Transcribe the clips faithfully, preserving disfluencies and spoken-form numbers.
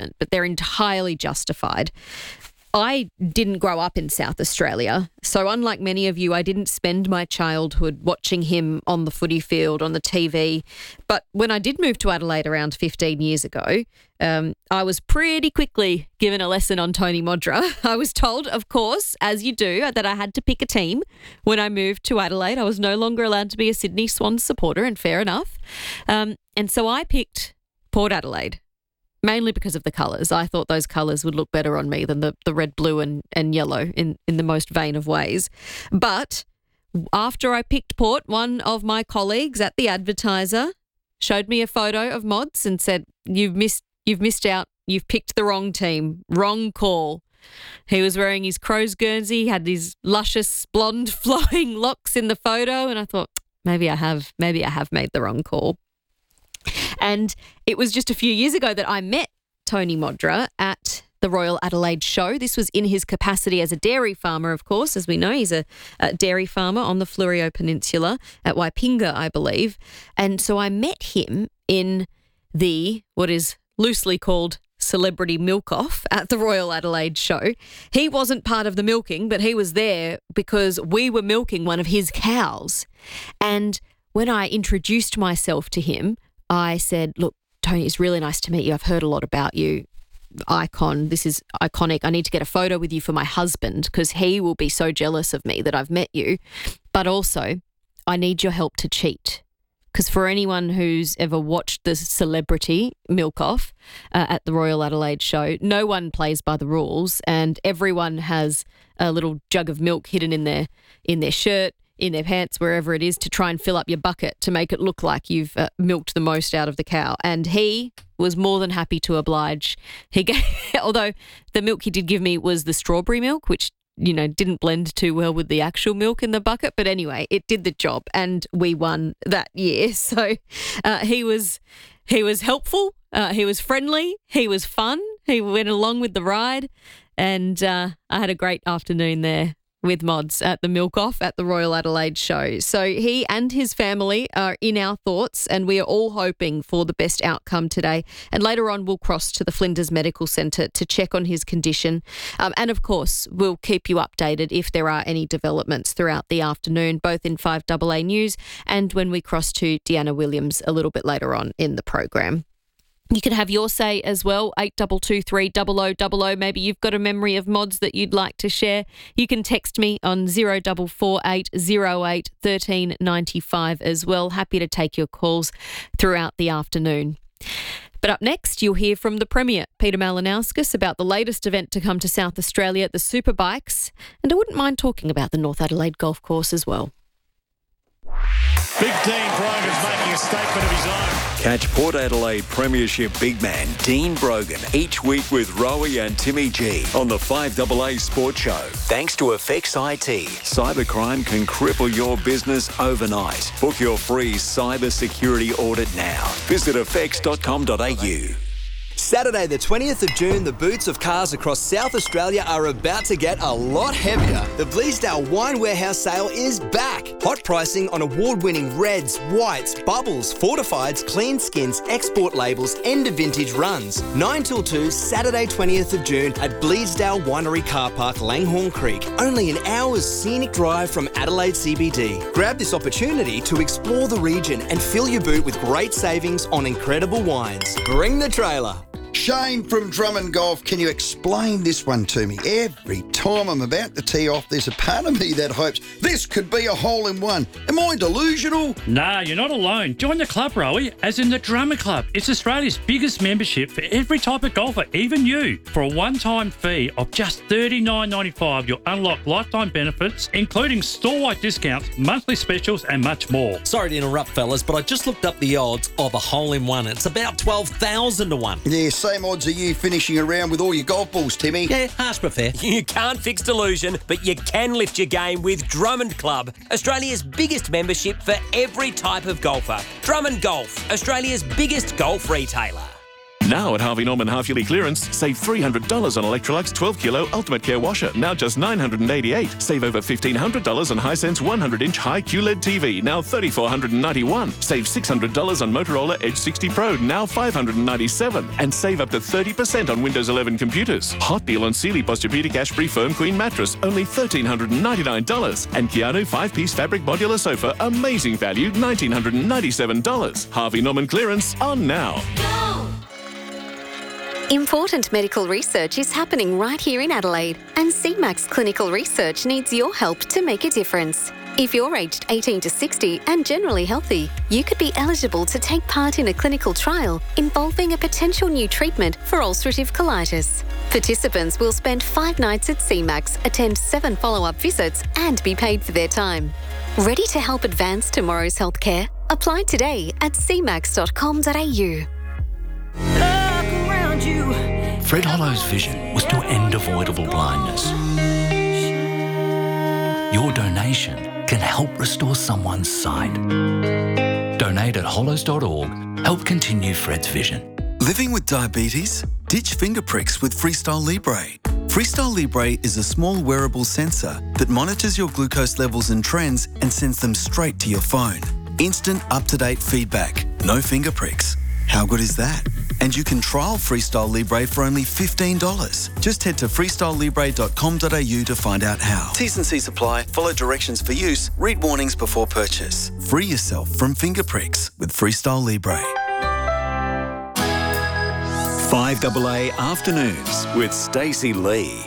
sentiment, but they're entirely justified. I didn't grow up in South Australia, so unlike many of you, I didn't spend my childhood watching him on the footy field, on the T V. But when I did move to Adelaide around fifteen years ago, um, I was pretty quickly given a lesson on Tony Modra. I was told, of course, as you do, that I had to pick a team when I moved to Adelaide. I was no longer allowed to be a Sydney Swans supporter, and fair enough. Um, and so I picked Port Adelaide. Mainly because of the colours. I thought those colours would look better on me than the, the red, blue and, and yellow in, in the most vain of ways. But after I picked Port, one of my colleagues at the Advertiser showed me a photo of Mods and said, you've missed, you've missed out. You've picked the wrong team. Wrong call. He was wearing his crow's guernsey, he had these luscious blonde flowing locks in the photo, and I thought, maybe I have, maybe I have made the wrong call. And it was just a few years ago that I met Tony Modra at the Royal Adelaide Show. This was in his capacity as a dairy farmer, of course. As we know, he's a, a dairy farmer on the Fleurieu Peninsula at Waipinga, I believe. And so I met him in the, what is loosely called Celebrity Milk-Off at the Royal Adelaide Show. He wasn't part of the milking, but he was there because we were milking one of his cows. And when I introduced myself to him, I said, look, Tony, it's really nice to meet you. I've heard a lot about you. Icon, this is iconic. I need to get a photo with you for my husband because he will be so jealous of me that I've met you. But also, I need your help to cheat. Because for anyone who's ever watched the Celebrity Milk-Off uh, at the Royal Adelaide Show, no one plays by the rules and everyone has a little jug of milk hidden in their in their shirt, in their pants, wherever it is, to try and fill up your bucket to make it look like you've uh, milked the most out of the cow. And he was more than happy to oblige. He gave, although the milk he did give me was the strawberry milk, which, you know, didn't blend too well with the actual milk in the bucket. But anyway, it did the job and we won that year. So uh, he was he was helpful. Uh, he was friendly. He was fun. He went along with the ride. And uh, I had a great afternoon there with Mods at the Milk-Off at the Royal Adelaide Show. So he and his family are in our thoughts and we are all hoping for the best outcome today. And later on we'll cross to the Flinders Medical Centre to check on his condition. Um, and of course, we'll keep you updated if there are any developments throughout the afternoon, both in five A A News and when we cross to Deanna Williams a little bit later on in the program. You can have your say as well, eight two two three, zero zero zero zero. Maybe you've got a memory of Mods that you'd like to share. You can text me on zero four four eight, zero eight, one three nine five as well. Happy to take your calls throughout the afternoon. But up next, you'll hear from the Premier, Peter Malinauskas, about the latest event to come to South Australia, the Superbikes. And I wouldn't mind talking about the North Adelaide Golf Course as well. Big Dean Brogan's making a statement of his own. Catch Port Adelaide Premiership big man Dean Brogan each week with Rowie and Timmy G on the five A A Sports Show. Thanks to Effects I T. Cybercrime can cripple your business overnight. Book your free cyber security audit now. Visit effects dot com dot a u. Saturday the twentieth of June, the boots of cars across South Australia are about to get a lot heavier. The Bleasdale Wine Warehouse sale is back. Hot pricing on award-winning reds, whites, bubbles, fortifieds, clean skins, export labels, end of vintage runs. nine till two, Saturday twentieth of June at Bleasdale Winery Car Park, Langhorne Creek. Only an hour's scenic drive from Adelaide C B D. Grab this opportunity to explore the region and fill your boot with great savings on incredible wines. Bring the trailer. Shane from Drummond Golf, can you explain this one to me? Every time I'm about to tee off, there's a part of me that hopes this could be a hole-in-one. Am I delusional? Nah, you're not alone. Join the club, Rowie, as in the Drummond Club. It's Australia's biggest membership for every type of golfer, even you. For a one-time fee of just thirty-nine ninety-five, you'll unlock lifetime benefits, including store-wide discounts, monthly specials, and much more. Sorry to interrupt, fellas, but I just looked up the odds of a hole-in-one. It's about twelve thousand to one. Yeah, same odds are you finishing around with all your golf balls, Timmy. Yeah, harsh but fair. You can't fix delusion, but you can lift your game with Drummond Club, Australia's biggest membership for every type of golfer. Drummond Golf, Australia's biggest golf retailer. Now at Harvey Norman half-yearly clearance, save three hundred dollars on Electrolux twelve kilo Ultimate Care washer, now just nine hundred eighty-eight dollars. Save over fifteen hundred dollars on Hisense one hundred inch high Q L E D T V, now three thousand four hundred ninety-one dollars. Save six hundred dollars on Motorola Edge sixty Pro, now five hundred ninety-seven dollars. And save up to thirty percent on Windows eleven computers. Hot deal on Sealy Posturepedic Ashbury Firm Queen Mattress, only one thousand three hundred ninety-nine dollars. And Keanu five-piece fabric modular sofa, amazing value, one thousand nine hundred ninety-seven dollars. Harvey Norman clearance on now. Important medical research is happening right here in Adelaide, and C MAX Clinical Research needs your help to make a difference. If you're aged eighteen to sixty and generally healthy, you could be eligible to take part in a clinical trial involving a potential new treatment for ulcerative colitis. Participants will spend five nights at C MAX, attend seven follow-up visits, and be paid for their time. Ready to help advance tomorrow's healthcare? Apply today at c max dot com dot a u. Fred Hollow's vision was to end avoidable blindness. Your donation can help restore someone's sight. Donate at hollows dot org. Help continue Fred's vision. Living with diabetes? Ditch finger pricks with Freestyle Libre. Freestyle Libre is a small wearable sensor that monitors your glucose levels and trends and sends them straight to your phone. Instant, up-to-date feedback. No finger pricks. How good is that? And you can trial Freestyle Libre for only fifteen dollars. Just head to freestyle libre dot com dot a u to find out how. T's and C's apply. Follow directions for use. Read warnings before purchase. Free yourself from finger pricks with Freestyle Libre. five A A Afternoons with Stacey Lee.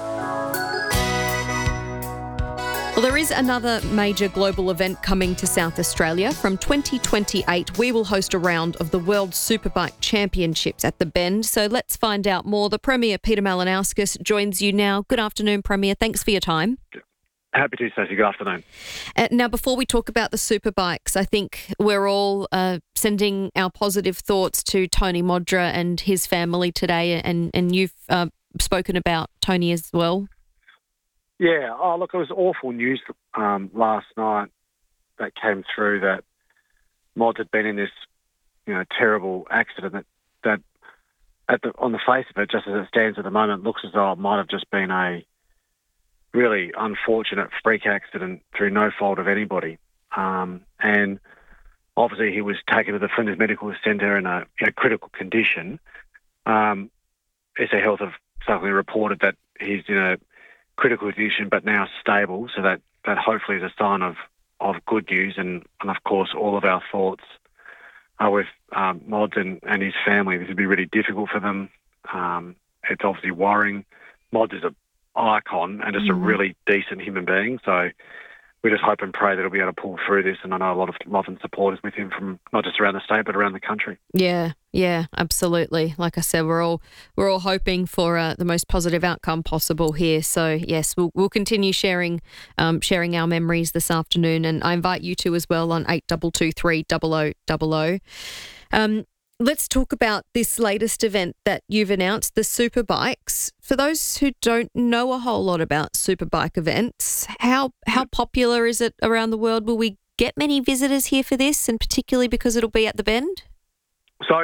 Well, there is another major global event coming to South Australia. From twenty twenty-eight, we will host a round of the World Superbike Championships at the Bend. So let's find out more. The Premier, Peter Malinauskas, joins you now. Good afternoon, Premier. Thanks for your time. Happy to, Stacey. Good afternoon. Uh, now, before we talk about the superbikes, I think we're all uh, sending our positive thoughts to Tony Modra and his family today, and, and you've uh, spoken about Tony as well. Yeah, oh, look, it was awful news um, last night that came through that Mod had been in this, you know, terrible accident that, that at the, on the face of it, just as it stands at the moment, looks as though it might have just been a really unfortunate freak accident through no fault of anybody. Um, and obviously he was taken to the Flinders Medical Centre in a, in a critical condition. Um, S A Health have suddenly reported that he's in a critical condition but now stable, so that, that hopefully is a sign of, of good news. And, and, of course, all of our thoughts are with um, Mods and, and his family. This would be really difficult for them. Um, it's obviously worrying. Mods is an icon and just mm. a really decent human being, so we just hope and pray that he'll be able to pull through this. And I know a lot of love and support is with him from not just around the state but around the country. Yeah, yeah, absolutely. Like I said, we're all we're all hoping for uh, the most positive outcome possible here. So yes, we'll we'll continue sharing um, sharing our memories this afternoon, and I invite you to as well on eight two two three double oh double oh. Um, Let's talk about this latest event that you've announced, the Superbikes. For those who don't know a whole lot about Superbike events, how how popular is it around the world? Will we get many visitors here for this, and particularly because it'll be at the Bend? So,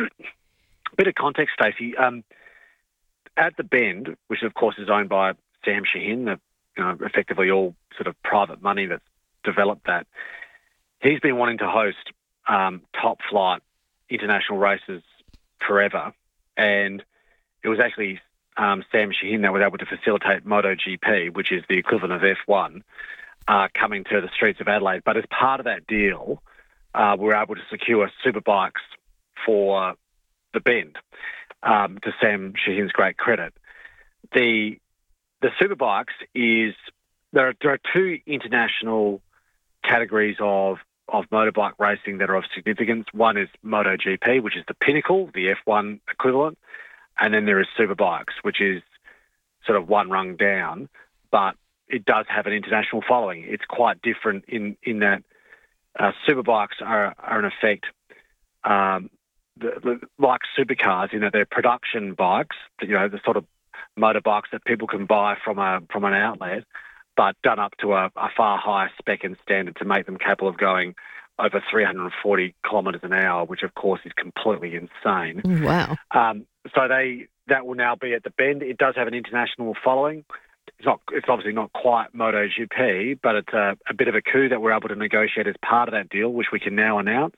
a bit of context, Stacey. Um, at the Bend, which of course is owned by Sam Shaheen, the, you know, effectively all sort of private money that's developed that, he's been wanting to host um, top flight international races forever, and it was actually um, Sam Shaheen that was able to facilitate MotoGP, which is the equivalent of F one, uh, coming to the streets of Adelaide. But as part of that deal, uh, we were able to secure superbikes for the Bend, um, to Sam Shaheen's great credit. The the superbikes is there are, there are two international categories of of motorbike racing that are of significance. One is MotoGP, which is the pinnacle, the F one equivalent, and then there is Superbikes, which is sort of one rung down, but it does have an international following. It's quite different in, in that uh, Superbikes are, are in effect um, the, the, like supercars in that they're production bikes, you know, the sort of motorbikes that people can buy from a from an outlet, but done up to a, a far higher spec and standard to make them capable of going over three hundred forty kilometres an hour, which of course is completely insane. Wow. Um, so they that will now be at the Bend. It does have an international following. It's not. It's obviously not quite MotoGP, but it's a, a bit of a coup that we're able to negotiate as part of that deal, which we can now announce.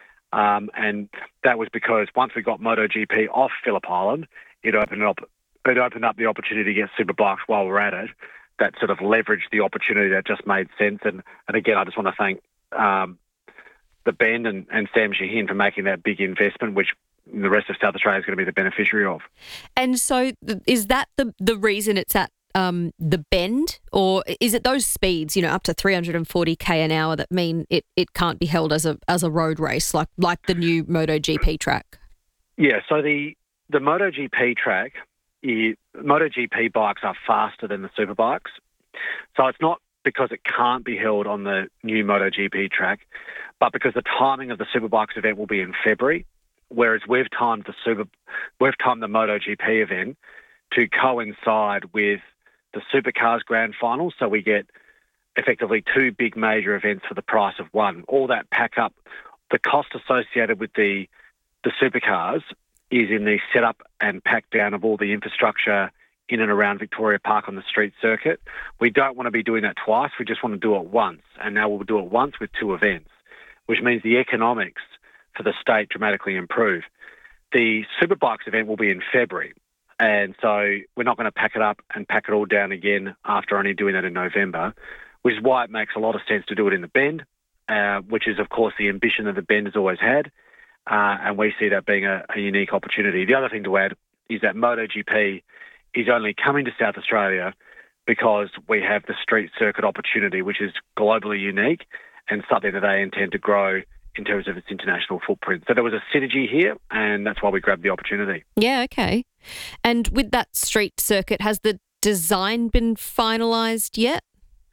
Um, and that was because once we got MotoGP off Phillip Island, it opened up. It opened up the opportunity to get superbikes while we're at it. That sort of leveraged the opportunity. That just made sense. And and again, I just want to thank um, the Bend and, and Sam Shaheen for making that big investment, which the rest of South Australia is going to be the beneficiary of. And so, th- is that the the reason it's at um, the Bend, or is it those speeds, you know, up to three hundred forty k an hour that mean it, it can't be held as a as a road race like like the new MotoGP track? Yeah. So the the MotoGP track. Is, MotoGP bikes are faster than the superbikes. So it's not because it can't be held on the new MotoGP track, but because the timing of the superbikes event will be in February, whereas we've timed the super, we've timed the MotoGP event to coincide with the supercars grand final. So we get effectively two big major events for the price of one. All that pack up, the cost associated with the the supercars is in the setup and pack down of all the infrastructure in and around Victoria Park on the street circuit. We don't want to be doing that twice. We just want to do it once. And now we'll do it once with two events, which means the economics for the state dramatically improve. The Superbikes event will be in February. And so we're not going to pack it up and pack it all down again after only doing that in November, which is why it makes a lot of sense to do it in the Bend, uh, which is, of course, the ambition that the Bend has always had. Uh, and we see that being a, a unique opportunity. The other thing to add is that MotoGP is only coming to South Australia because we have the street circuit opportunity, which is globally unique and something that they intend to grow in terms of its international footprint. So there was a synergy here, and that's why we grabbed the opportunity. Yeah, okay. And with that street circuit, has the design been finalised yet?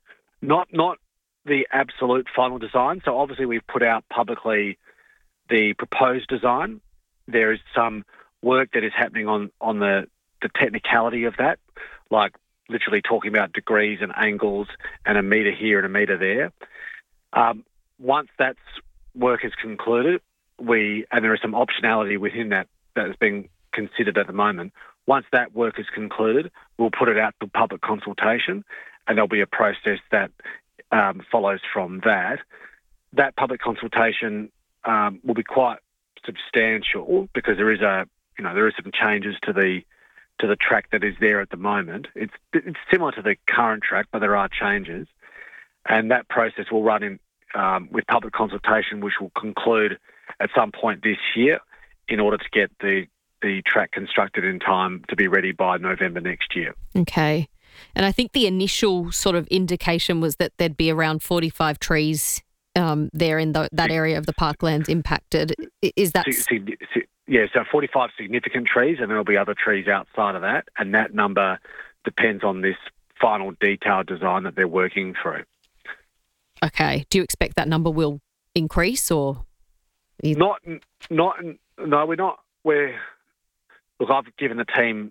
Not, not the absolute final design. So obviously we've put out publicly the proposed design. There is some work that is happening on, on the, the technicality of that, like literally talking about degrees and angles and a metre here and a metre there. Um, once that work is concluded, we and there is some optionality within that that is being considered at the moment. Once that work is concluded, we'll put it out for public consultation, and there'll be a process that um, follows from that. That public consultation Um, will be quite substantial because there is a, you know, there is some changes to the to the track that is there at the moment. It's it's similar to the current track, but there are changes, and that process will run in um, with public consultation, which will conclude at some point this year, in order to get the the track constructed in time to be ready by November next year. Okay, and I think the initial sort of indication was that there'd be around forty-five trees Um, there in the, that area of the parklands impacted. Is that... Sig- sig- yeah, so forty-five significant trees, and there'll be other trees outside of that, and that number depends on this final detailed design that they're working through. Okay. Do you expect that number will increase, or...? Not, not, no, we're not, we're... Look, I've given the team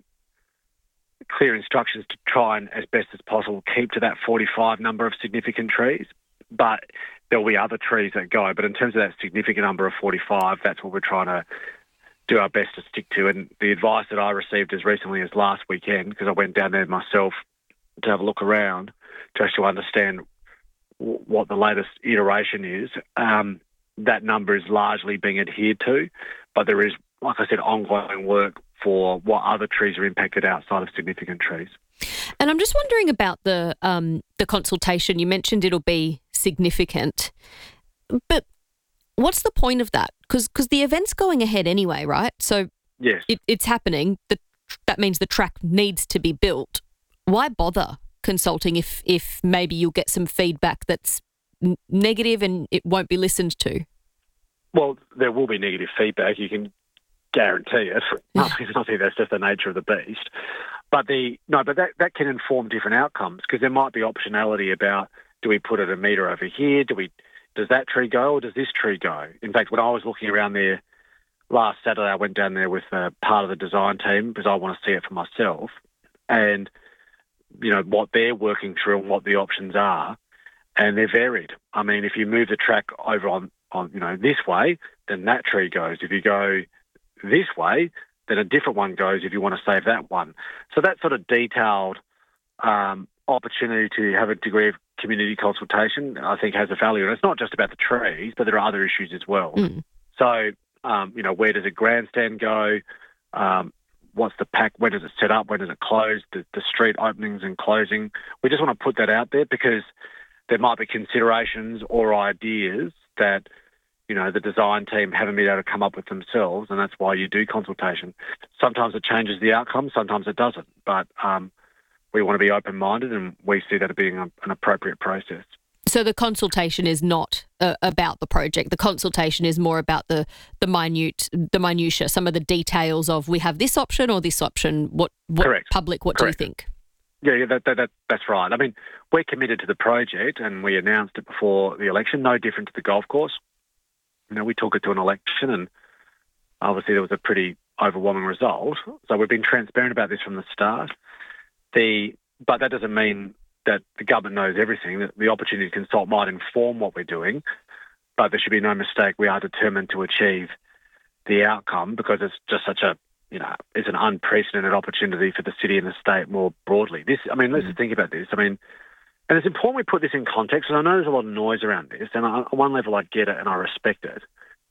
clear instructions to try and, as best as possible, keep to that forty-five number of significant trees, but there'll be other trees that go. But in terms of that significant number of forty-five, that's what we're trying to do our best to stick to. And the advice that I received as recently as last weekend, because I went down there myself to have a look around to actually understand w- what the latest iteration is, um, that number is largely being adhered to. But there is, like I said, ongoing work for what other trees are impacted outside of significant trees. And I'm just wondering about the um, the consultation. You mentioned it'll be significant, but what's the point of that? Because the event's going ahead anyway, right? So yes, it, it's happening. The, that means the track needs to be built. Why bother consulting if if maybe you'll get some feedback that's n- negative and it won't be listened to? Well, there will be negative feedback. You can guarantee it. I think that's just the nature of the beast. But the no, but that, that can inform different outcomes, because there might be optionality about, do we put it a metre over here? Do we does that tree go, or does this tree go? In fact, when I was looking around there last Saturday, I went down there with uh, part of the design team because I want to see it for myself, and you know what they're working through and what the options are, and they're varied. I mean, if you move the track over on on, you know, this way, then that tree goes. If you go this way, then a different one goes if you want to save that one. So that sort of detailed um, opportunity to have a degree of community consultation, I think, has a value. And it's not just about the trees, but there are other issues as well. Mm. So, um, you know, where does a grandstand go? Um, what's the pack? When does it set up? When does it close? The, the street openings and closing. We just want to put that out there because there might be considerations or ideas that, you know, the design team haven't been able to come up with themselves, and that's why you do consultation. Sometimes it changes the outcome, sometimes it doesn't. But um, we want to be open-minded, and we see that as being a, an appropriate process. So the consultation is not uh, about the project. The consultation is more about the the minute, the minutia, some of the details of we have this option or this option. What, what Correct. Public, what Correct. do you think? Yeah, yeah that, that, that, that's right. I mean, we're committed to the project, and we announced it before the election, no different to the golf course. You know, we took it to an election, and obviously there was a pretty overwhelming result. So we've been transparent about this from the start. The But that doesn't mean that the government knows everything. That the opportunity to consult might inform what we're doing, but there should be no mistake. We are determined to achieve the outcome because it's just such a, you know, it's an unprecedented opportunity for the city and the state more broadly. This, I mean, let's just think about this. I mean, and it's important we put this in context, and I know there's a lot of noise around this, and on one level I get it and I respect it.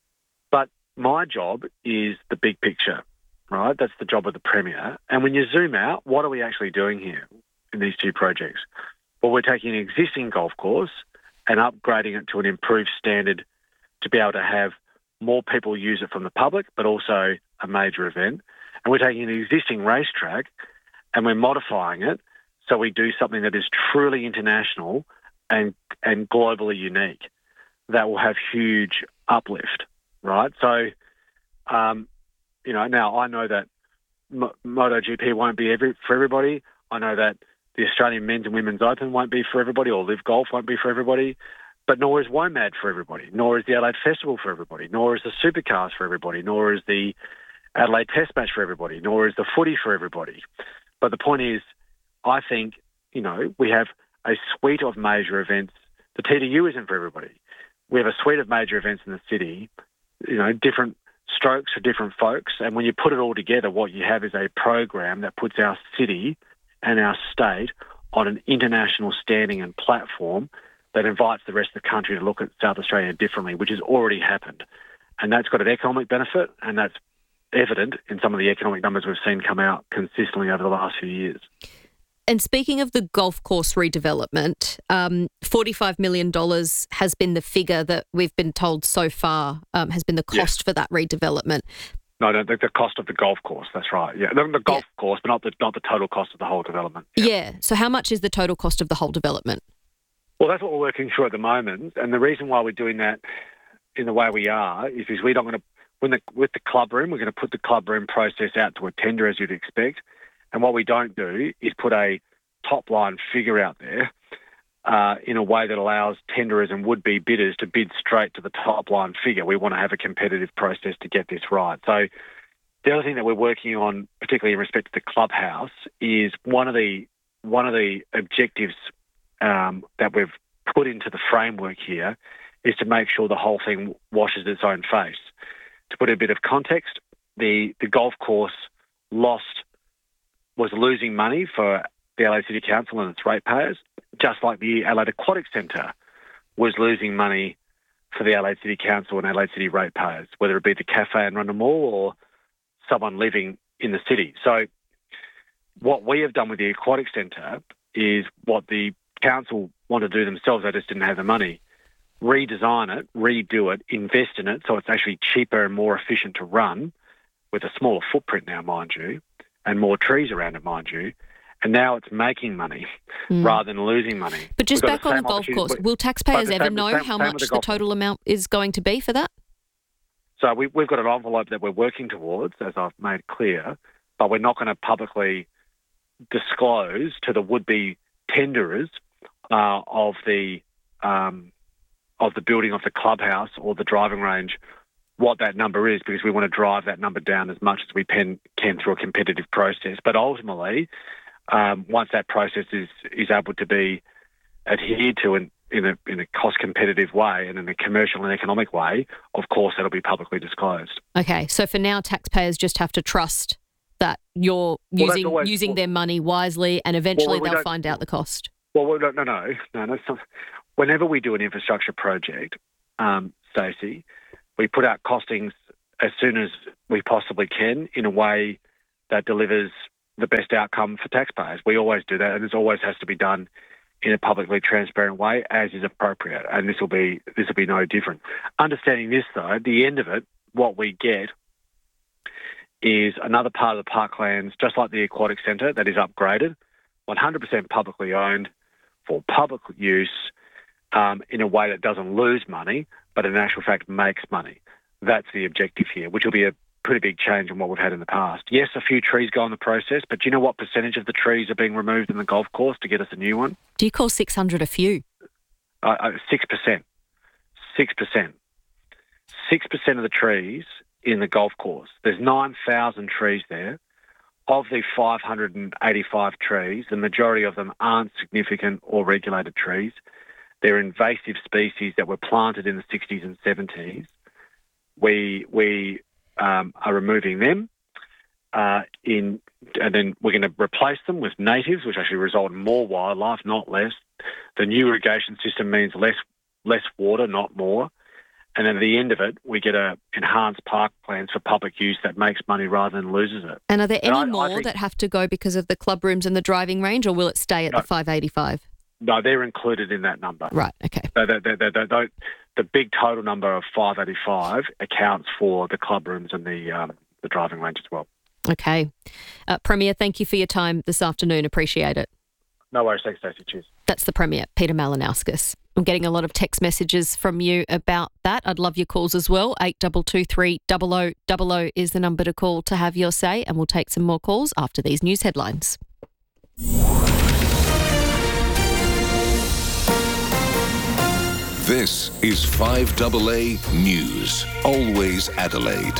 But my job is the big picture, right? That's the job of the Premier. And when you zoom out, what are we actually doing here in these two projects? Well, we're taking an existing golf course and upgrading it to an improved standard to be able to have more people use it from the public, but also a major event. And we're taking an existing racetrack and we're modifying it so we do something that is truly international and and globally unique that will have huge uplift, right? So, um, you know, now I know that M- MotoGP won't be every, for everybody. I know that the Australian Men's and Women's Open won't be for everybody, or Live Golf won't be for everybody, but nor is WOMAD for everybody, nor is the Adelaide Festival for everybody, nor is the Supercars for everybody, nor is the Adelaide Test Match for everybody, nor is the footy for everybody. But the point is, I think, you know, we have a suite of major events. The T D U isn't for everybody. We have a suite of major events in the city, you know, different strokes for different folks. And when you put it all together, what you have is a program that puts our city and our state on an international standing and platform that invites the rest of the country to look at South Australia differently, which has already happened. And that's got an economic benefit, and that's evident in some of the economic numbers we've seen come out consistently over the last few years. And speaking of the golf course redevelopment, um, forty-five million dollars has been the figure that we've been told so far um, has been the cost yes. for that redevelopment. No, no, the, the cost of the golf course. That's right. Yeah, the, the golf yeah. course, but not the not the total cost of the whole development. Yeah. yeah. So how much is the total cost of the whole development? Well, that's what we're working through at the moment, and the reason why we're doing that in the way we are is because we're not going to, when the, with the club room, we're going to put the club room process out to a tender, as you'd expect. And what we don't do is put a top-line figure out there uh, in a way that allows tenderers and would-be bidders to bid straight to the top-line figure. We want to have a competitive process to get this right. So the other thing that we're working on, particularly in respect to the clubhouse, is one of the one of the objectives um, that we've put into the framework here is to make sure the whole thing washes its own face. To put a bit of context, the, the golf course lost was losing money for the Adelaide City Council and its ratepayers, just like the Adelaide Aquatic Centre was losing money for the Adelaide City Council and Adelaide City ratepayers, whether it be the cafe in Rundle Mall or someone living in the city. So what we have done with the Aquatic Centre is what the council want to do themselves, they just didn't have the money. Redesign it, redo it, invest in it so it's actually cheaper and more efficient to run with a smaller footprint now, mind you, and more trees around it, mind you. And now it's making money mm. rather than losing money. But just back on the golf course, will taxpayers ever know same, how much the, the total amount is going to be for that? So we, we've got an envelope that we're working towards, as I've made clear, but we're not going to publicly disclose to the would-be tenderers uh, of the um, of the building of the clubhouse or the driving range what that number is, because we want to drive that number down as much as we can, can through a competitive process. But ultimately, um, once that process is, is able to be adhered to and, in a in a cost competitive way and in a commercial and economic way, of course that'll be publicly disclosed. Okay, so for now, taxpayers just have to trust that you're Well, that's using always- using well- their money wisely, and eventually Well, we they'll don't- find out the cost. Well, we don't- no, no, no, no. It's not. Whenever we do an infrastructure project, um, Stacey, we put out costings as soon as we possibly can in a way that delivers the best outcome for taxpayers. We always do that, and this always has to be done in a publicly transparent way, as is appropriate. And this will be this will be no different. Understanding this, though, at the end of it, what we get is another part of the parklands, just like the aquatic centre, that is upgraded, one hundred percent publicly owned for public use um, in a way that doesn't lose money, but in actual fact makes money. That's the objective here, which will be a pretty big change on what we've had in the past. Yes, a few trees go in the process, but do you know what percentage of the trees are being removed in the golf course to get us a new one? Do you call six hundred a few? Uh, uh, six percent. six percent. six percent of the trees in the golf course. There's nine thousand trees there. Of the five hundred eighty-five trees, the majority of them aren't significant or regulated trees. They're invasive species that were planted in the sixties and seventies. We we um, are removing them, uh, in, and then we're going to replace them with natives, which actually result in more wildlife, not less. The new irrigation system means less less water, not more. And then at the end of it, we get a enhanced park plans for public use that makes money rather than loses it. And are there And any I- I more think- that have to go because of the club rooms and the driving range, or will it stay at No. the five eighty-five? No, they're included in that number. Right, okay. So the, the, the, the, the big total number of five eighty-five accounts for the club rooms and the um, the driving range as well. Okay. Uh, Premier, thank you for your time this afternoon. Appreciate it. No worries. Thanks, Stacey. Cheers. That's the Premier, Peter Malinauskas. I'm getting a lot of text messages from you about that. I'd love your calls as well. eight two two three, zero zero zero zero is the number to call to have your say, and we'll take some more calls after these news headlines. This is five A A News, always Adelaide.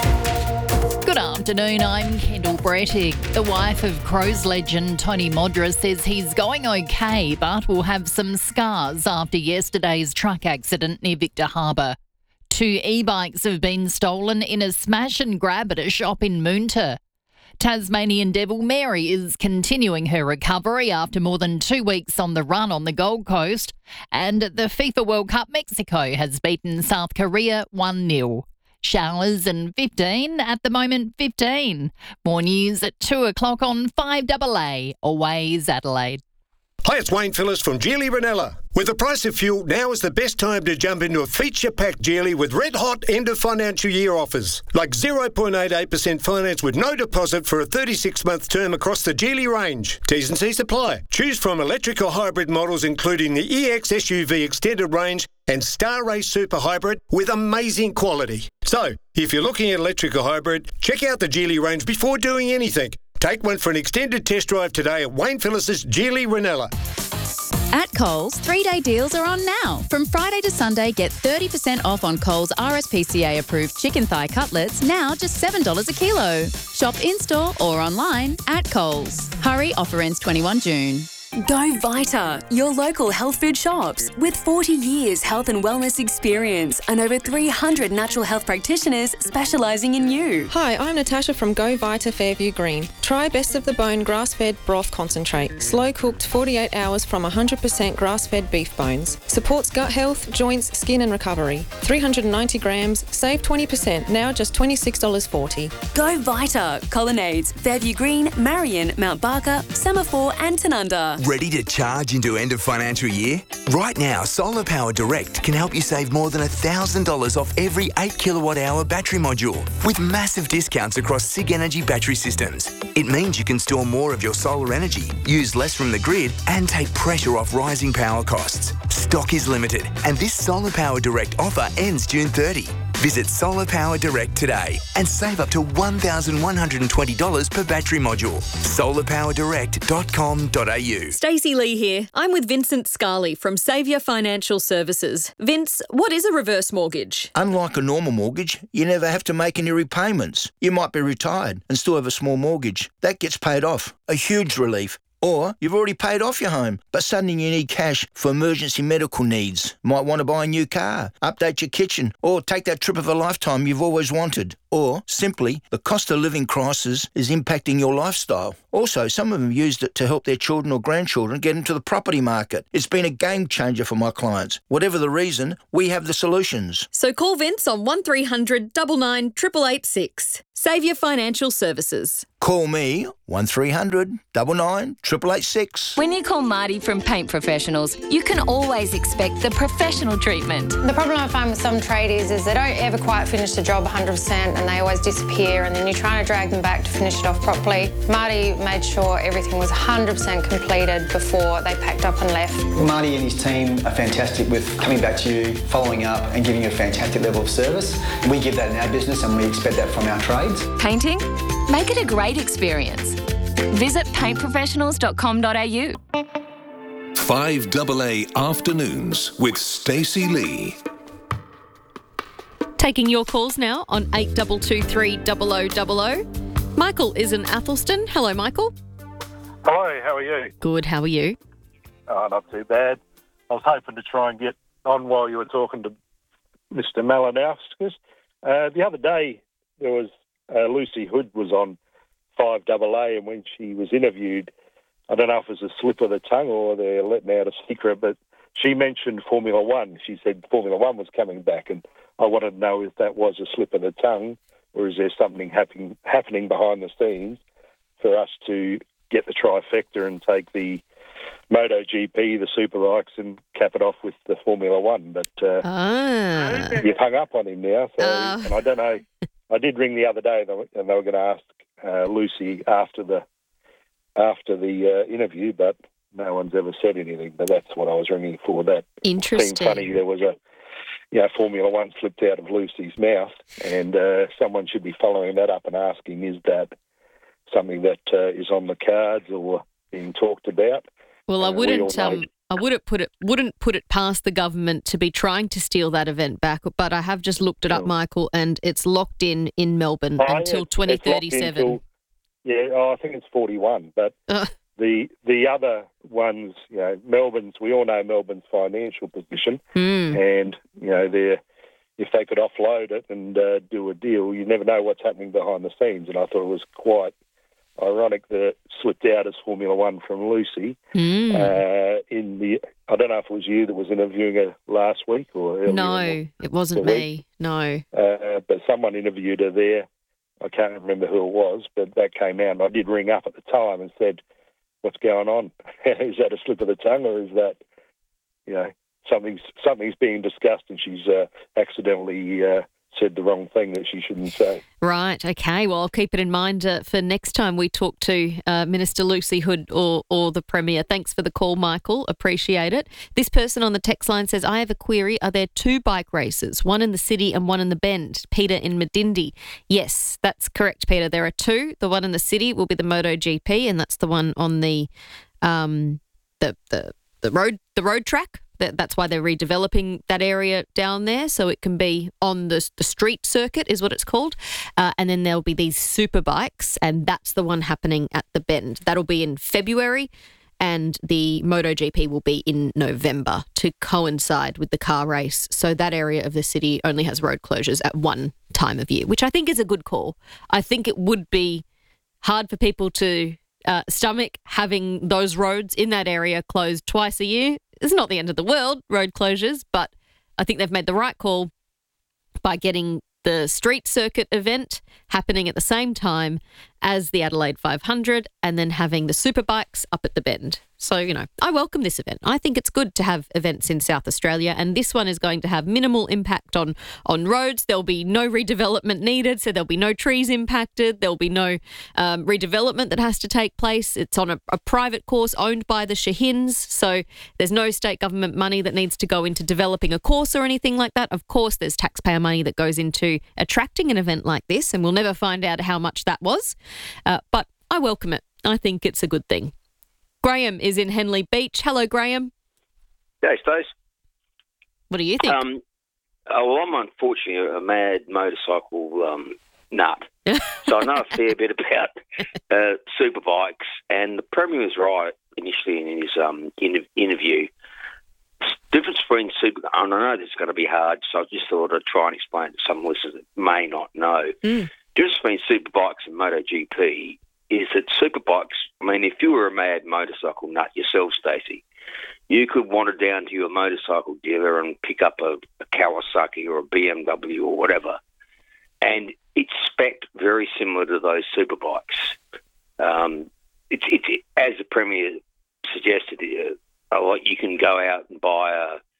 Good afternoon, I'm Kendall Brettig. The wife of Crows legend Tony Modra says he's going okay, but will have some scars after yesterday's truck accident near Victor Harbour. Two e-bikes have been stolen in a smash and grab at a shop in Moonta. Tasmanian Devil Mary is continuing her recovery after more than two weeks on the run on the Gold Coast, and the FIFA World Cup Mexico has beaten South Korea one nil. Showers and fifteen, at the moment fifteen. More news at two o'clock on five A A, always Adelaide. Hi, it's Wayne Phillips from Geely Ranella. With the price of fuel, now is the best time to jump into a feature-packed Geely with red-hot end-of-financial year offers, like zero point eight eight percent finance with no deposit for a thirty-six month term across the Geely range. T's and C's apply. Choose from electric or hybrid models including the E X S U V Extended Range and Star Race Super Hybrid with amazing quality. So, if you're looking at electric or hybrid, check out the Geely range before doing anything. Take one for an extended test drive today at Wayne Phillips' Geely Ranella. At Coles, three-day deals are on now. From Friday to Sunday, get thirty percent off on Coles R S P C A-approved chicken thigh cutlets, now just seven dollars a kilo. Shop in-store or online at Coles. Hurry, offer ends twenty-first of June. Go Vita, your local health food shops. With forty years health and wellness experience and over three hundred natural health practitioners specialising in you. Hi, I'm Natasha from Go Vita Fairview Green. Try Best of the Bone grass-fed broth concentrate. Slow cooked forty-eight hours from one hundred percent grass-fed beef bones. Supports gut health, joints, skin and recovery. three hundred ninety grams, save twenty percent, now just twenty-six dollars forty. Go Vita, Colonnades, Fairview Green, Marion, Mount Barker, Semaphore and Tanunda. Ready to charge into end of financial year? Right now, Solar Power Direct can help you save more than one thousand dollars off every eight kilowatt hour battery module with massive discounts across SIG Energy battery systems. It means you can store more of your solar energy, use less from the grid and take pressure off rising power costs. Stock is limited and this Solar Power Direct offer ends June thirtieth. Visit Solar Power Direct today and save up to one thousand one hundred twenty dollars per battery module. solar power direct dot com dot a u. Stacey Lee here. I'm with Vincent Scarley from Saviour Financial Services. Vince, what is a reverse mortgage? Unlike a normal mortgage, you never have to make any repayments. You might be retired and still have a small mortgage. That gets paid off. A huge relief. Or you've already paid off your home, but suddenly you need cash for emergency medical needs. Might want to buy a new car, update your kitchen, or take that trip of a lifetime you've always wanted. Or, simply, the cost of living crisis is impacting your lifestyle. Also, some of them used it to help their children or grandchildren get into the property market. It's been a game changer for my clients. Whatever the reason, we have the solutions. So call Vince on one three hundred nine nine eight eight eight six. Saviour Financial Services. Call me, one three hundred nine nine eight eight eight six. When you call Marty from Paint Professionals, you can always expect the professional treatment. The problem I find with some tradies is they don't ever quite finish the job one hundred percent and they always disappear, and then you're trying to drag them back to finish it off properly. Marty made sure everything was one hundred percent completed before they packed up and left. Marty and his team are fantastic with coming back to you, following up and giving you a fantastic level of service. We give that in our business and we expect that from our trades. Painting? Make it a great experience. Visit paint professionals dot com dot a u. five double A Afternoons with Stacey Lee. Taking your calls now on eight two two three zero zero zero zero. Michael is in Athelston. Hello, Michael. Hello, how are you? Good, how are you? Oh, not too bad. I was hoping to try and get on while you were talking to Mister Malinauskas. Uh, the other day, there was uh, Lucy Hood was on five double A, and when she was interviewed, I don't know if it was a slip of the tongue or they're letting out a secret, but she mentioned Formula One. She said Formula One was coming back, and I wanted to know if that was a slip of the tongue or is there something happen, happening behind the scenes for us to get the trifecta and take the MotoGP, the Superbikes, and cap it off with the Formula One. But uh, ah. you've hung up on him now, so Uh. and I don't know. I did ring the other day, and they were going to ask uh, Lucy after the after the uh, interview, but no one's ever said anything. But that's what I was ringing for. That Interesting. seemed funny. There was a you know, Formula One slipped out of Lucy's mouth, and uh, someone should be following that up and asking, is that something that uh, is on the cards or being talked about? Well, I Uh, we wouldn't. all know- Um, I wouldn't put it. Wouldn't put it past the government to be trying to steal that event back. But I have just looked it up, Michael, and it's locked in in Melbourne Oh, until yeah, twenty it's locked thirty-seven. until- Yeah, oh, I think it's forty-one. But Uh. the the other ones, you know, Melbourne's. We all know Melbourne's financial position, Hmm. and you know, they're if they could offload it and uh, do a deal, you never know what's happening behind the scenes. And I thought it was quite ironic that it slipped out as Formula One from Lucy. Mm. Uh, in the, I don't know if it was you that was interviewing her last week or earlier in No, the- it wasn't the me. week. No. Uh, but someone interviewed her there. I can't remember who it was, but that came out. And I did ring up at the time and said, "What's going on? Is that a slip of the tongue, or is that, you know, something's something's being discussed and she's uh, accidentally uh, said the wrong thing that she shouldn't say?" Right. Okay. Well, I'll keep it in mind uh, for next time we talk to uh, Minister Lucy Hood or or the Premier. Thanks for the call, Michael. Appreciate it. This person on the text line says, "I have a query. Are there two bike races, one in the city and one in the Bend?" Peter in Medindi. Yes, that's correct, Peter. There are two. The one in the city will be the MotoGP, and that's the one on the um the the the road the road track. That, that's why they're redeveloping that area down there, so it can be on the the street circuit, is what it's called. Uh, and then there'll be these super bikes, and that's the one happening at the Bend. That'll be in February, and the MotoGP will be in November to coincide with the car race. So that area of the city only has road closures at one time of year, which I think is a good call. I think it would be hard for people to uh, stomach having those roads in that area closed twice a year. It's not the end of the world, road closures, but I think they've made the right call by getting the street circuit event happening at the same time as the Adelaide five hundred and then having the superbikes up at the Bend. So, you know, I welcome this event. I think it's good to have events in South Australia, and this one is going to have minimal impact on, on roads. There'll be no redevelopment needed, so there'll be no trees impacted. There'll be no um, redevelopment that has to take place. It's on a, a private course owned by the Shahins, so there's no state government money that needs to go into developing a course or anything like that. Of course, there's taxpayer money that goes into attracting an event like this, and we'll never find out how much that was. Uh, but I welcome it. I think it's a good thing. Graham is in Henley Beach. Hello, Graham. Hey, Stace. What do you think? Um, oh, well, I'm unfortunately a mad motorcycle um, nut. So I know a fair bit about uh, superbikes, and the Premier was right initially in his um, in- interview. Difference between super, and I know this is going to be hard, so I just thought I'd try and explain it to some listeners that may not know. Mm. Difference between superbikes and MotoGP is that superbikes, I mean, if you were a mad motorcycle nut yourself, Stacey, you could wander down to your motorcycle dealer and pick up a, a Kawasaki or a B M W or whatever, and it's spec'd very similar to those superbikes. Um, it's, it's it, as the Premier suggested, uh, like you can go out and buy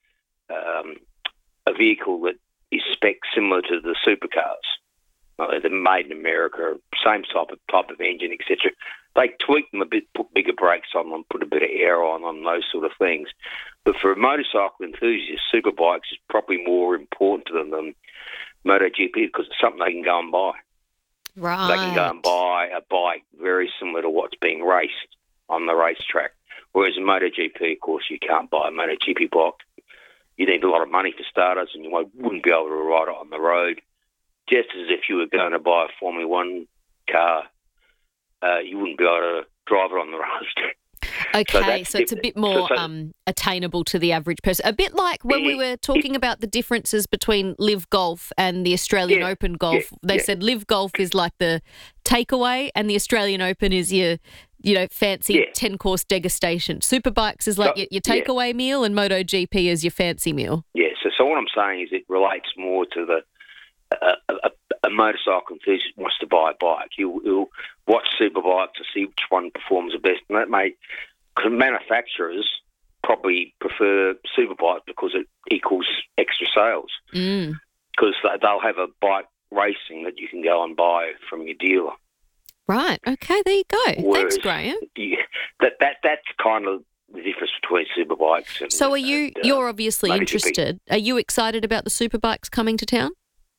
a um, a vehicle that is spec similar to the supercars. Uh, they're made in America, same type of type of engine, et cetera. They tweak them a bit, put bigger brakes on them, put a bit of air on them, those sort of things. But for a motorcycle enthusiast, superbikes is probably more important to them than MotoGP because it's something they can go and buy. Right. They can go and buy a bike very similar to what's being raced on the racetrack. Whereas in MotoGP, of course, you can't buy a MotoGP bike. You need a lot of money for starters, and you wouldn't be able to ride it on the road. Just as if you were going to buy a Formula One car, uh, you wouldn't be able to drive it on the road. Okay, so, so it's a bit more so, so, um, attainable to the average person. A bit like when we were talking about the differences between Live Golf and the Australian yeah, Open Golf. Yeah, they yeah. said Live Golf is like the takeaway and the Australian Open is your, you know, fancy Yeah. ten-course degustation. Superbikes is like So- your, your yeah. takeaway meal and MotoGP is your fancy meal. Yeah, so, so what I'm saying is it relates more to the a, a, a motorcycle enthusiast wants to buy a bike. He'll, he'll watch superbikes to see which one performs the best, and that may manufacturers probably prefer superbikes because it equals extra sales. Mm. Because they'll have a bike racing that you can go and buy from your dealer. Right. Okay, there you go. Whereas Thanks, Graham. you- that that that's kind of the difference between superbikes and. So are you, and, uh, you're obviously MotoGP. interested. Are you excited about the superbikes coming to town?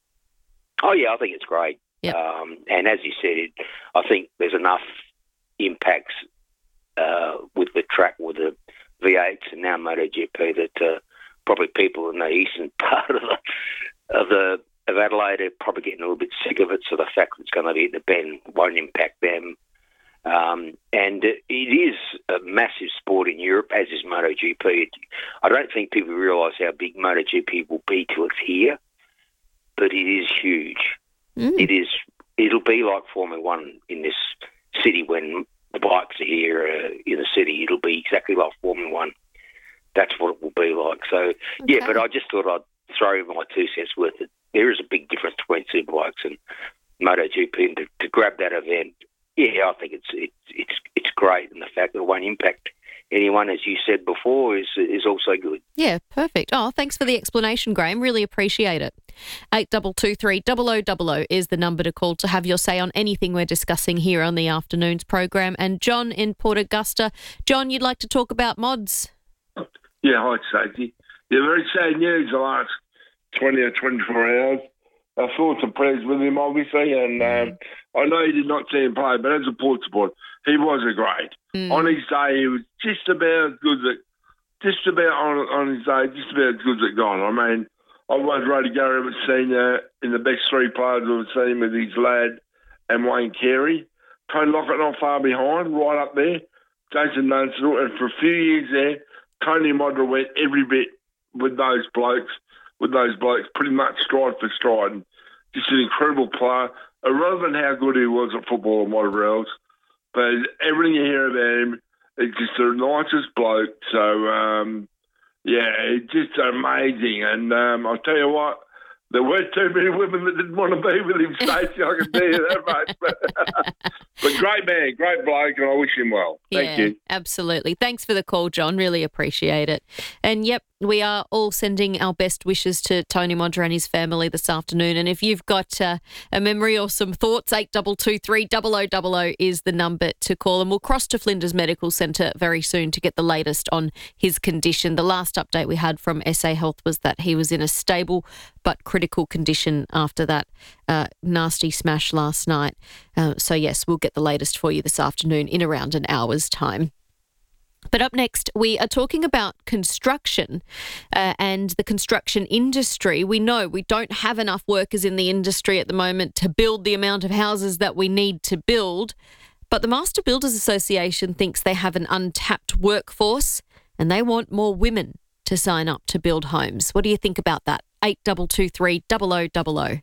Oh yeah, I think it's great. Yep. Um, and as you said, it, I think there's enough impacts uh, with the track, with the V eights and now MotoGP that uh, probably people in the eastern part of the of the of Adelaide are probably getting a little bit sick of it. So the fact that it's going to be at the Bend won't impact them. Um, and it is a massive sport in Europe, as is MotoGP. I don't think people realise how big MotoGP will be till it's here, but it is huge. Mm. It is. It'll be like Formula One in this city when the bikes are here uh, in the city. It'll be exactly like Formula One. That's what it will be like. So yeah, but I just thought I'd throw in my two cents worth. It. There is a big difference between superbikes and MotoGP, and to, to grab that event, yeah, I think it's it's it's it's great, and the fact that it won't impact anyone, as you said before, is is also good. Yeah, perfect. Oh, thanks for the explanation, Graham. Really appreciate it. Eight double two three double o double o is the number to call to have your say on anything we're discussing here on the afternoon's program. And John in Port Augusta, John, you'd like to talk about mods? Yeah, hi, Stacey. Yeah, very sad news the last twenty or twenty-four hours. Our thoughts and prayers with him, obviously, and um, I know you did not see him play, but as a Port supporter, he was a great. Mm. On his day, he was just about as good as it, just about on, on his day, just about as good as it gone. I mean, I was rated Gary Abbott Senior in the best three players I've seen with his lad and Wayne Carey. Tony Lockett not far behind, right up there. Jason Dunstall, and for a few years there, Tony Modra went every bit with those blokes, with those blokes, pretty much stride for stride. And just an incredible player, irrelevant how good he was at football and whatever else. But everything you hear about him, it's just the nicest bloke. So, um, yeah, it's just amazing. And um, I'll tell you what, there weren't too many women that didn't want to be with him, Stacey, I can tell you that much. But, but great man, great bloke, and I wish him well. Thank yeah, you. Absolutely. Thanks for the call, John. Really appreciate it. And yep, we are all sending our best wishes to Tony Modra and his family this afternoon. And if you've got uh, a memory or some thoughts, eight double two three double o double o is the number to call. And we'll cross to Flinders Medical Centre very soon to get the latest on his condition. The last update we had from S A Health was that he was in a stable but critical condition after that uh, nasty smash last night. Uh, so yes, we'll get the latest for you this afternoon in around an hour's time. But up next, we are talking about construction uh, and the construction industry. We know we don't have enough workers in the industry at the moment to build the amount of houses that we need to build. But the Master Builders Association thinks they have an untapped workforce and they want more women to sign up to build homes. What do you think about that? eight two two three, double oh double oh.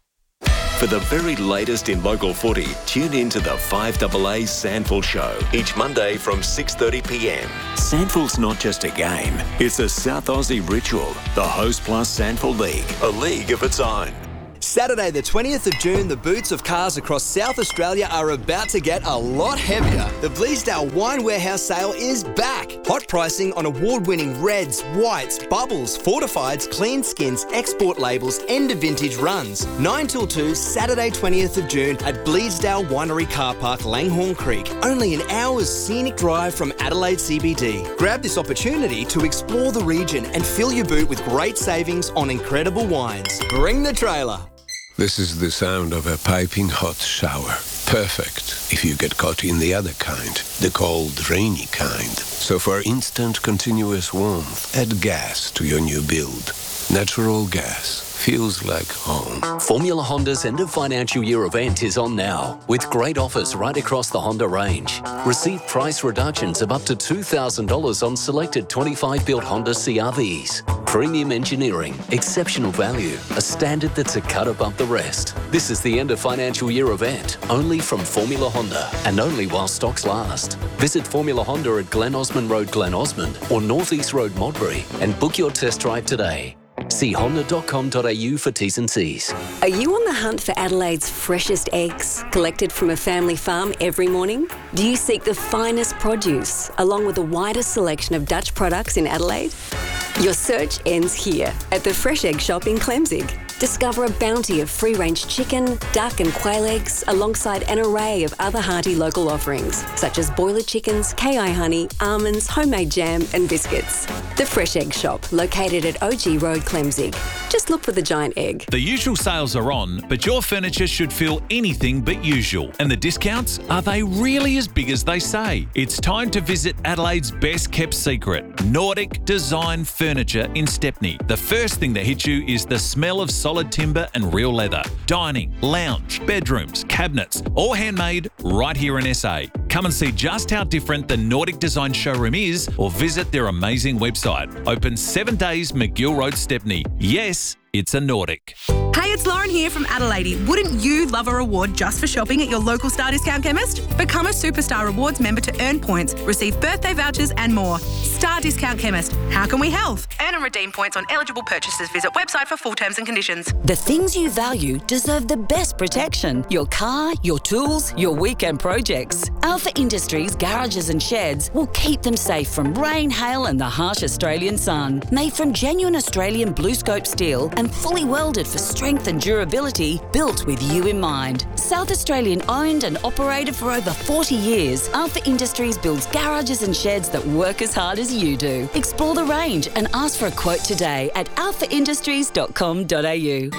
For the very latest in local footy, tune in to the five A A Sandful Show each Monday from six thirty p m. Sandful's not just a game, it's a South Aussie ritual. The Host Plus Sandful League, a league of its own. Saturday the twentieth of June, the boots of cars across South Australia are about to get a lot heavier. The Bleasdale Wine Warehouse sale is back. Hot pricing on award-winning reds, whites, bubbles, fortifieds, clean skins, export labels, end of vintage runs. nine till two, Saturday twentieth of June at Bleasdale Winery Car Park, Langhorne Creek. Only an hour's scenic drive from Adelaide C B D. Grab this opportunity to explore the region and fill your boot with great savings on incredible wines. Bring the trailer. This is the sound of a piping hot shower. Perfect if you get caught in the other kind, the cold, rainy kind. So for instant, continuous warmth, add gas to your new build. Natural gas feels like home. Formula Honda's end of financial year event is on now, with great offers right across the Honda range. Receive price reductions of up to two thousand dollars on selected twenty-five built Honda C R Vs. Premium engineering, exceptional value, a standard that's a cut above the rest. This is the end of financial year event, only from Formula Honda, and only while stocks last. Visit Formula Honda at Glen Osmond Road, Glen Osmond, or North East Road, Modbury, and book your test drive today. See honda dot com dot a u for T's and C's. Are you on the hunt for Adelaide's freshest eggs, collected from a family farm every morning? Do you seek the finest produce, along with the widest selection of Dutch products in Adelaide? Your search ends here, at the Fresh Egg Shop in Clemzig. Discover a bounty of free-range chicken, duck and quail eggs, alongside an array of other hearty local offerings, such as boiler chickens, K I honey, almonds, homemade jam and biscuits. The Fresh Egg Shop, located at O G Road, Clemzig. Just look for the giant egg. The usual sales are on, but your furniture should feel anything but usual. And the discounts, are they really as big as they say? It's time to visit Adelaide's best-kept secret, Nordic Design Furniture in Stepney. The first thing that hits you is the smell of solid timber and real leather. Dining, lounge, bedrooms, cabinets, all handmade right here in S A. Come and see just how different the Nordic Design showroom is, or visit their amazing website. Open seven days, McGill Road, Stepney. Yes, it's a Nordic. Hey, it's Lauren here from Adelaide. Wouldn't you love a reward just for shopping at your local Star Discount Chemist? Become a Superstar Rewards member to earn points, receive birthday vouchers and more. Star Discount Chemist. How can we help? Earn and redeem points on eligible purchases. Visit website for full terms and conditions. The things you value deserve the best protection. Your car, your tools, your weekend projects. Alpha Industries garages and sheds will keep them safe from rain, hail and the harsh Australian sun. Made from genuine Australian Blue Scope steel and fully welded for strength and durability, built with you in mind. South Australian owned and operated for over forty years, Alpha Industries builds garages and sheds that work as hard as you do. Explore the range and ask for a quote today at alpha industries dot com dot a u.